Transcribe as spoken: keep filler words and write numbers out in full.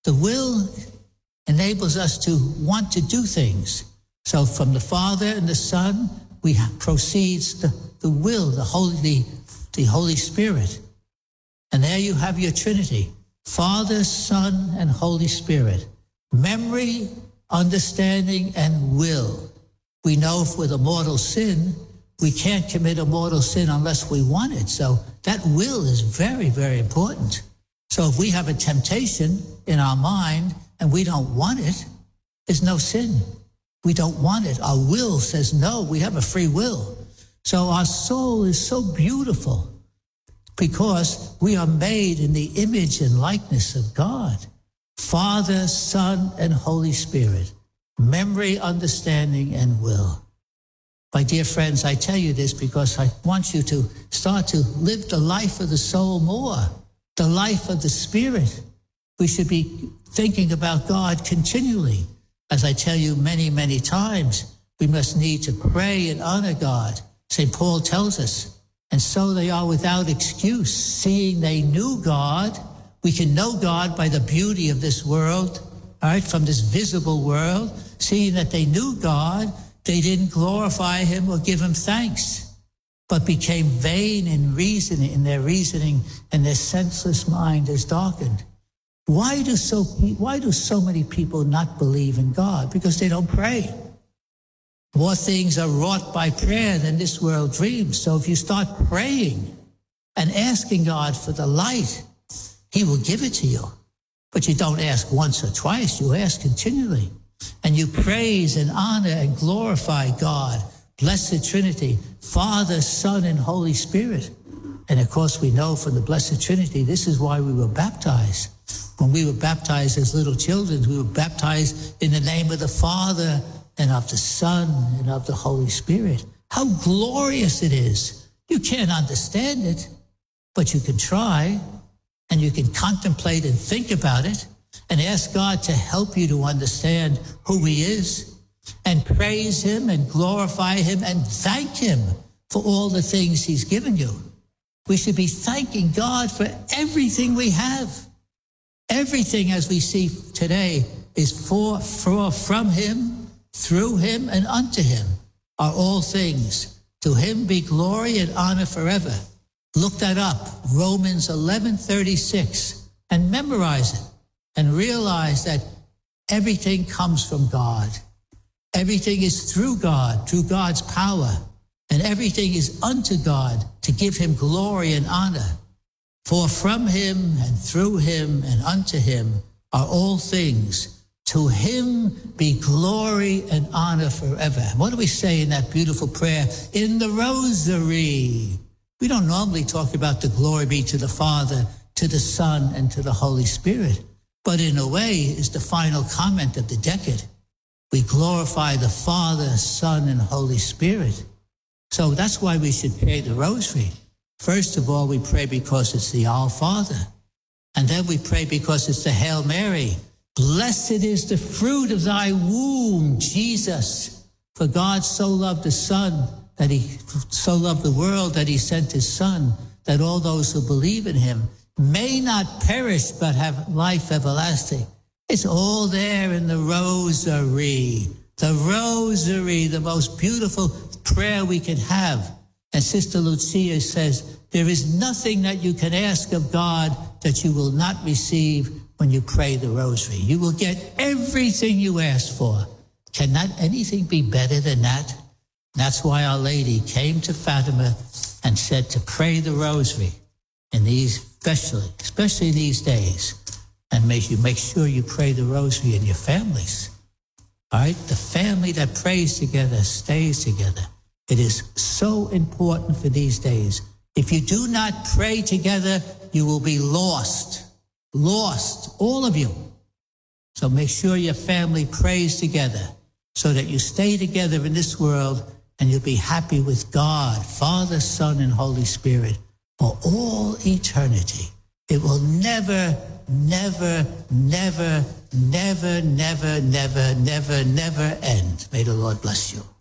The will enables us to want to do things. So from the Father and the Son, we have, proceeds the, the will, the Holy, the, the Holy Spirit. And there you have your Trinity, Father, Son, and Holy Spirit. Memory, understanding, and will. We know if with a mortal sin, we can't commit a mortal sin unless we want it. So that will is very, very important. So if we have a temptation in our mind and we don't want it, there's no sin. We don't want it. Our will says no. We have a free will. So our soul is so beautiful because we are made in the image and likeness of God. Father, Son, and Holy Spirit. Memory, understanding, and will. My dear friends, I tell you this because I want you to start to live the life of the soul more, the life of the Spirit. We should be thinking about God continually. As I tell you many, many times, we must need to pray and honor God. Saint Paul tells us, and so they are without excuse, seeing they knew God. We can know God by the beauty of this world, all right, from this visible world. Seeing that they knew God, they didn't glorify him or give him thanks, but became vain in reasoning, in their reasoning, and their senseless mind is darkened. Why do so why do so many people not believe in God? Because they don't pray. More things are wrought by prayer than this world dreams. So if you start praying and asking God for the light, he will give it to you. But you don't ask once or twice, you ask continually. And you praise and honor and glorify God, Blessed Trinity, Father, Son, and Holy Spirit. And of course, we know from the Blessed Trinity, this is why we were baptized. When we were baptized as little children, we were baptized in the name of the Father and of the Son and of the Holy Spirit. How glorious it is. You can't understand it, but you can try, and you can contemplate and think about it, and ask God to help you to understand who he is, and praise him and glorify him and thank him for all the things he's given you. We should be thanking God for everything we have. Everything, as we see today, is for, for from him, through him, and unto him are all things. To him be glory and honor forever. Look that up, Romans eleven thirty-six, and memorize it. And realize that everything comes from God. Everything is through God, through God's power. And everything is unto God to give him glory and honor. For from him and through him and unto him are all things. To him be glory and honor forever. And what do we say in that beautiful prayer in the Rosary? We don't normally talk about the glory be to the Father, to the Son, and to the Holy Spirit. But in a way, is the final comment of the decade. We glorify the Father, Son, and Holy Spirit. So that's why we should pray the Rosary. First of all, we pray because it's the Our Father. And then we pray because it's the Hail Mary. Blessed is the fruit of thy womb, Jesus. For God so loved the Son, that he so loved the world that he sent his Son, that all those who believe in him may not perish, but have life everlasting. It's all there in the Rosary. The Rosary, the most beautiful prayer we can have. And Sister Lucia says, there is nothing that you can ask of God that you will not receive when you pray the Rosary. You will get everything you ask for. Cannot anything be better than that? That's why Our Lady came to Fatima and said to pray the Rosary in these Especially, especially these days. And make you make sure you pray the Rosary in your families. All right? The family that prays together stays together. It is so important for these days. If you do not pray together, you will be lost. Lost, all of you. So make sure your family prays together so that you stay together in this world and you'll be happy with God, Father, Son, and Holy Spirit for all eternity. It will never, never, never, never, never, never, never, never end. May the Lord bless you.